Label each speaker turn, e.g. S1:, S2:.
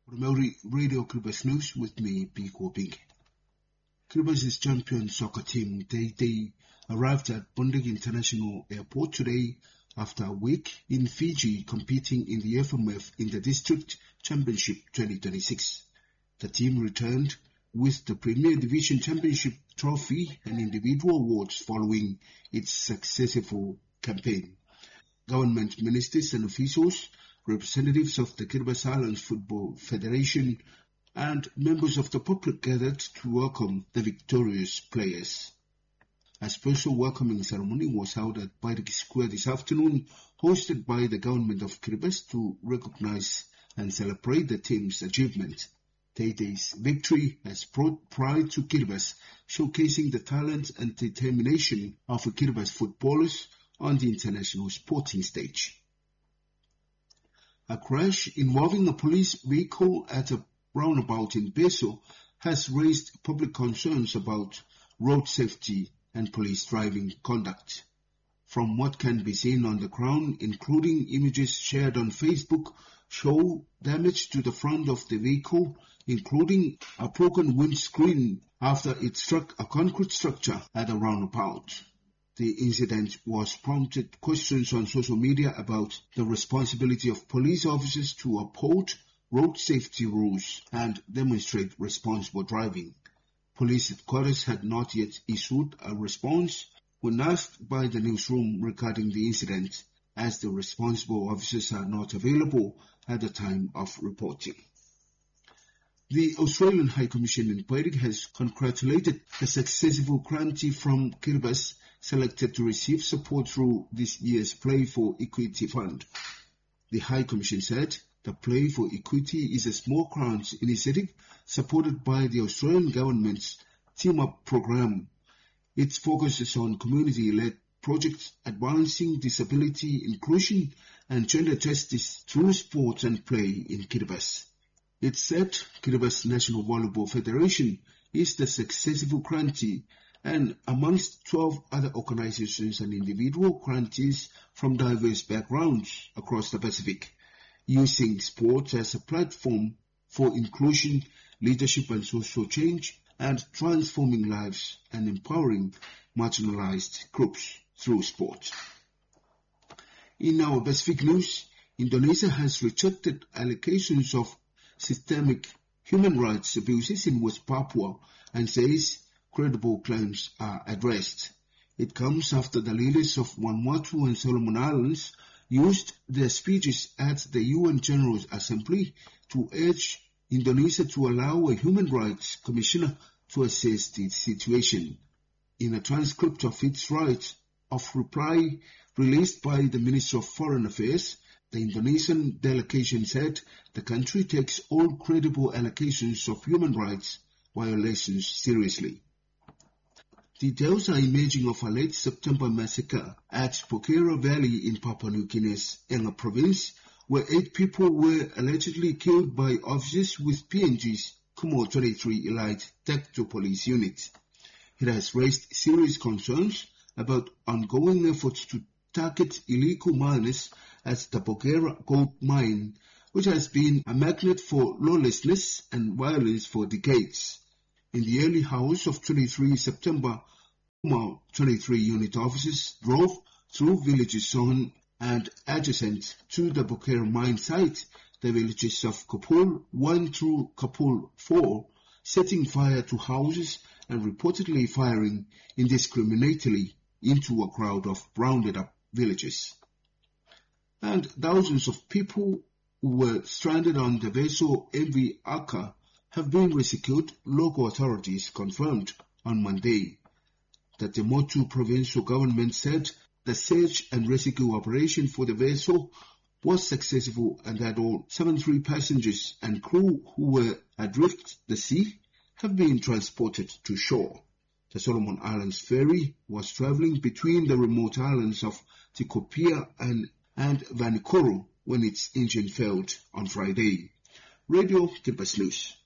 S1: Maori Radio Kiribati News with me, Biko Big. Kiribati's champion soccer team, they arrived at Bundig International Airport today after a week in Fiji competing in the FMF in the District Championship 2026. The team returned with the Premier Division Championship trophy and individual awards following its successful campaign. Government ministers and officials, representatives of the Kiribati Islands Football Federation and members of the public gathered to welcome the victorious players. A special welcoming ceremony was held at Pairiki Square this afternoon, hosted by the government of Kiribati to recognize and celebrate the team's achievement. Teite's victory has brought pride to Kiribati, showcasing the talent and determination of Kiribati footballers on the international sporting stage. A crash involving a police vehicle at a roundabout in Beso has raised public concerns about road safety and police driving conduct. From what can be seen on the ground, including images shared on Facebook, show damage to the front of the vehicle, including a broken windscreen after it struck a concrete structure at a roundabout. The incident was prompted questions on social media about the responsibility of police officers to uphold road safety rules and demonstrate responsible driving. Police headquarters had not yet issued a response when asked by the newsroom regarding the incident, as the responsible officers are not available at the time of reporting. The Australian High Commission in Pairiki has congratulated the successful grantee from Kiribati selected to receive support through this year's Play for Equity Fund. The High Commission said the Play for Equity is a small grant initiative supported by the Australian government's Team Up program. It focuses on community-led projects advancing disability inclusion and gender justice through sports and play in Kiribati. It said Kiribati National Volleyball Federation is the successful grantee, and amongst 12 other organizations and individual grantees from diverse backgrounds across the Pacific, using sports as a platform for inclusion, leadership and social change, and transforming lives and empowering marginalized groups through sport. In our Pacific news, Indonesia has rejected allegations of systemic human rights abuses in West Papua and says credible claims are addressed. It comes after the leaders of Vanuatu and Solomon Islands used their speeches at the UN General Assembly to urge Indonesia to allow a human rights commissioner to assess the situation. In a transcript of its right of reply released by the Minister of Foreign Affairs, the Indonesian delegation said the country takes all credible allegations of human rights violations seriously. Details are emerging of a late September massacre at Pokera Valley in Papua New Guinea's Enga province, where 8 people were allegedly killed by officers with PNG's Kumo 23 Elite Tactical Police Unit. It has raised serious concerns about ongoing efforts to target illegal miners at the Pokera Gold Mine, which has been a magnet for lawlessness and violence for decades. In the early hours of 23 September, Kumo 23 unit officers drove through villages on and adjacent to the Pokera mine site, the villages of Kapul 1 through Kapul 4, setting fire to houses and reportedly firing indiscriminately into a crowd of rounded up villages. And thousands of people who were stranded on the vessel MV Aka have been rescued, local authorities confirmed on Monday. The Temotu provincial government said the search and rescue operation for the vessel was successful and that all 73 passengers and crew who were adrift the sea have been transported to shore. The Solomon Islands ferry was traveling between the remote islands of Tikopia and Vanikoro when its engine failed on Friday. Radio Kiribati News.